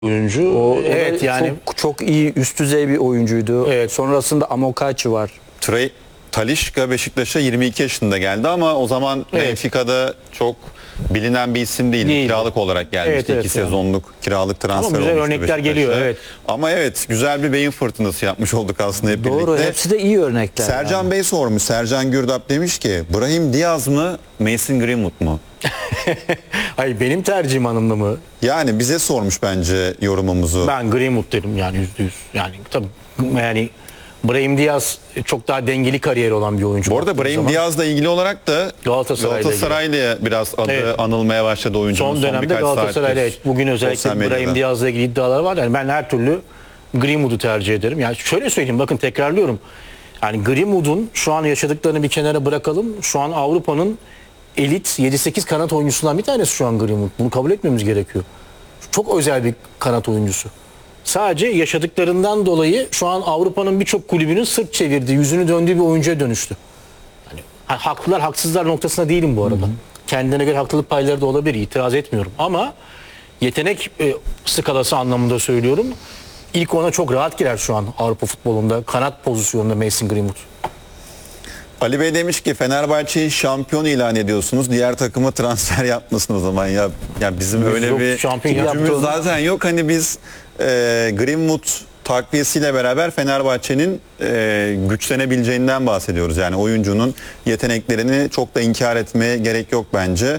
oyuncu. Evet yani çok iyi üst düzey bir oyuncuydu. Evet. Sonrasında Amokachi var. Talisca Beşiktaş'a 22 yaşında geldi ama o zaman Evet. Benfica'da çok bilinen bir isim değil. Kiralık olarak gelmişti. Evet, 2 yani. sezonluk kiralık transfer Ama güzel olmuştu örnekler Beşiktaş'a. geliyor, evet. Ama evet, güzel bir beyin fırtınası yapmış olduk aslında hep Doğru, birlikte. hepsi de iyi örnekler. Sercan yani. Bey sormuş. Sercan Gürdap demiş ki Brahim Diaz mı Mason Greenwood mu? Hayır, benim tercihim Hanım'la mı? Yani bize sormuş bence yorumumuzu. Ben Greenwood derim yani %100. Yani tabii yani Brahim Diaz çok daha dengeli kariyeri olan bir oyuncu. Bu arada baktığımız Brahim zaman. Diaz'la ilgili olarak da Galatasaray'la Galatasaray'la biraz adı Evet. anılmaya başladı oyuncunun Son dönemde birkaç Galatasaray'la saattir evet, bugün özellikle sosyal medyada. Brahim Diaz'la ilgili iddialar var. Yani ben her türlü Greenwood'u tercih ederim. Yani şöyle söyleyeyim, bakın tekrarlıyorum. Yani Greenwood'un şu an yaşadıklarını bir kenara bırakalım. Şu an Avrupa'nın elit 7-8 kanat oyuncusundan bir tanesi şu an Greenwood. Bunu kabul etmemiz gerekiyor. Çok özel bir kanat oyuncusu. Sadece yaşadıklarından dolayı şu an Avrupa'nın birçok kulübünün sırt çevirdiği, yüzünü döndüğü bir oyuncuya dönüştü. Hani, haklılar haksızlar noktasında değilim bu arada. Kendine göre haklılık payları da olabilir, itiraz etmiyorum. Ama yetenek skalası anlamında söylüyorum. İlk ona çok rahat girer şu an Avrupa futbolunda. Kanat pozisyonunda Mason Greenwood. Ali Bey demiş ki Fenerbahçe'yi şampiyon ilan ediyorsunuz. Diğer takıma transfer yapmasın o zaman ya. Ya bizim öyle yok, bir şampiyon gücümüz yaptığını- zaten yok. Hani biz Greenwood takviyesiyle beraber Fenerbahçe'nin güçlenebileceğinden bahsediyoruz. Yani oyuncunun yeteneklerini çok da inkar etmeye gerek yok bence.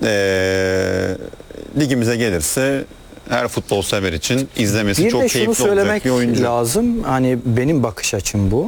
Ligimize gelirse her futbol sever için izlemesi Bir çok de şunu keyifli olacak söylemek bir oyuncu. lazım. Hani benim bakış açım bu.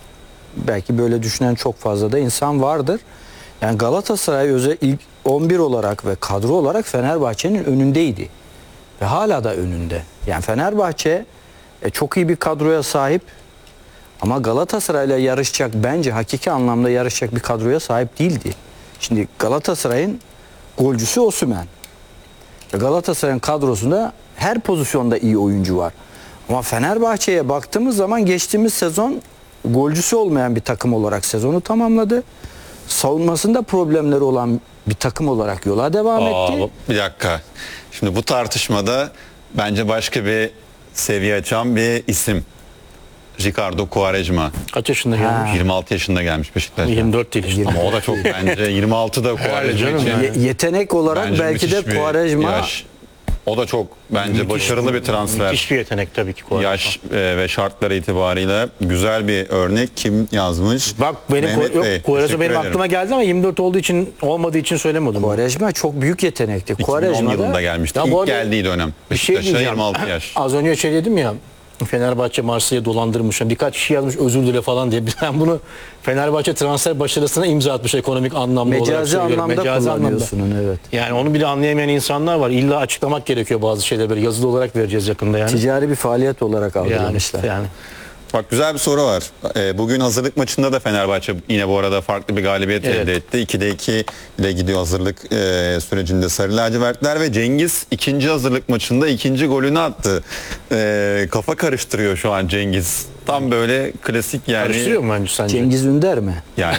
Belki böyle düşünen çok fazla da insan vardır. Yani Galatasaray özel ilk 11 olarak ve kadro olarak Fenerbahçe'nin önündeydi. Ve hala da önünde. Yani Fenerbahçe çok iyi bir kadroya sahip ama Galatasaray'la yarışacak, bence hakiki anlamda yarışacak bir kadroya sahip değildi. Şimdi Galatasaray'ın golcüsü Osimhen. Ve Galatasaray'ın kadrosunda her pozisyonda iyi oyuncu var. Ama Fenerbahçe'ye baktığımız zaman geçtiğimiz sezon golcüsü olmayan bir takım olarak sezonu tamamladı. Savunmasında problemleri olan bir takım olarak yola devam etti. Bir dakika. Şimdi bu tartışmada bence başka bir seviye açan bir isim. Ricardo Quaresma. Kaç yaşında gelmiş? 26 yaşında gelmiş Beşiktaş'a. 24 değil işte. Ama o da çok bence 26'da Quaresma canım için. yani. Yetenek olarak bence belki de müthiş bir Quaresma yaş. O da çok bence başarılı bir transfer. Müthiş bir yetenek tabii ki Quaresma. Yaş ve şartları itibariyle güzel bir örnek. Kim yazmış? Bak benim Mehmet Bey, Quaresma teşekkür benim ederim. aklıma geldi ama 24 olduğu için olmadığı için söylemedim. Quaresma çok büyük yetenekti. 2010 yılında gelmişti. Ya bu İlk arada geldiği dönem. bir şey Beşiktaş'a diyeceğim. 26 yaş. Az önce şey dedim ya, Fenerbahçe Marsilya'yı dolandırmış. Birkaç kişi yazmış özür dile falan diye. Ben bunu Fenerbahçe transfer başarısına imza atmış ekonomik anlamda olarak Mecazi söylüyorum. anlamda kullanıyorsun onu, evet. Yani onu bile anlayamayan insanlar var. İlla açıklamak gerekiyor bazı şeyleri, böyle yazılı olarak vereceğiz yakında yani. Ticari bir faaliyet olarak Yani algılamışlar. işte yani. Bak güzel bir soru var. Bugün hazırlık maçında da Fenerbahçe yine bu arada farklı bir galibiyet Evet. elde etti. 2'de 2 ile gidiyor hazırlık sürecinde Sarı Lacivertler ve Cengiz ikinci hazırlık maçında ikinci golünü attı. Kafa karıştırıyor şu an Cengiz. Tam böyle klasik yani. Karıştırıyor mu bence sence? Cengiz Ünder mi? Yani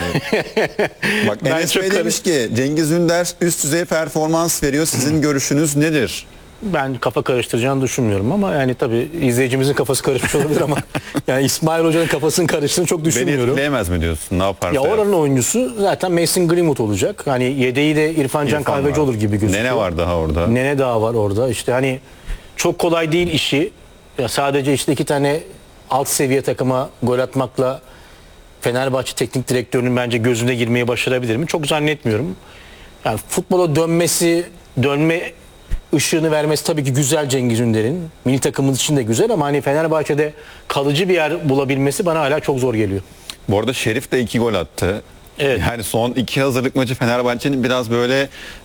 bak Ben Enes çok Bey demiş ki Cengiz Ünder üst düzey performans veriyor. Sizin görüşünüz nedir? Ben kafa karıştıracağını düşünmüyorum ama yani tabii izleyicimizin kafası karışmış olabilir ama yani İsmail Hoca'nın kafasının karıştığını çok Beni düşünmüyorum. etkileyemez mi diyorsun? Ne yaparsa Ya oranın oyuncusu zaten Mason Greenwood olacak. Hani yedeği de İrfan Can İrfan Kahveci var. olur gibi gözüküyor. Nene var daha orada. Nene daha var orada. İşte hani çok kolay değil işi. Ya sadece işte 2 tane alt seviye takıma gol atmakla Fenerbahçe teknik direktörünün bence gözüne girmeyi başarabilir mi? Çok zannetmiyorum. Yani futbola dönme ışığını vermesi tabii ki güzel Cengiz Ünder'in. Milli takımımız için de güzel ama hani Fenerbahçe'de kalıcı bir yer bulabilmesi bana hala çok zor geliyor. Bu arada Şerif de 2 gol attı. Evet. Yani son 2 hazırlık maçı Fenerbahçe'nin biraz böyle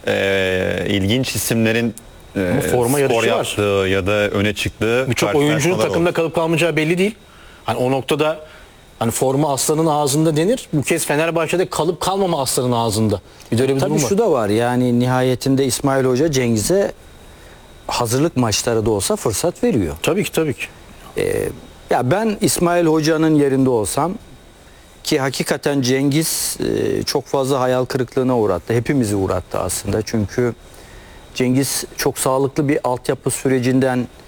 ilginç isimlerin forma skor yarışı var. yaptığı ya da öne çıktığı Birçok oyuncunun karşılaşmalar takımda oldu. kalıp kalmayacağı belli değil. Hani o noktada hani forma aslanın ağzında denir. Bu kez Fenerbahçe'de kalıp kalmama aslanın ağzında. Bir de öyle bir Tabii durum var. şu da var, yani nihayetinde İsmail Hoca Cengiz'e hazırlık maçları da olsa fırsat veriyor. Tabii ki tabii ki. Ya ben İsmail Hoca'nın yerinde olsam, ki hakikaten Cengiz çok fazla hayal kırıklığına uğrattı. Hepimizi uğrattı aslında. Çünkü Cengiz çok sağlıklı bir altyapı sürecinden